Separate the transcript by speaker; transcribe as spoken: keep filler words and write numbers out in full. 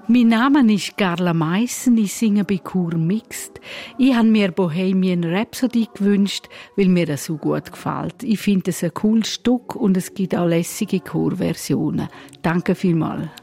Speaker 1: Mein Name ist Carla Meissen, ich singe bei Chur Mixed. Ich habe mir Bohemian Rhapsody gewünscht, weil mir das so gut gefällt. Ich finde es ein cooles Stück und es gibt auch lässige Chorversionen. Danke vielmals.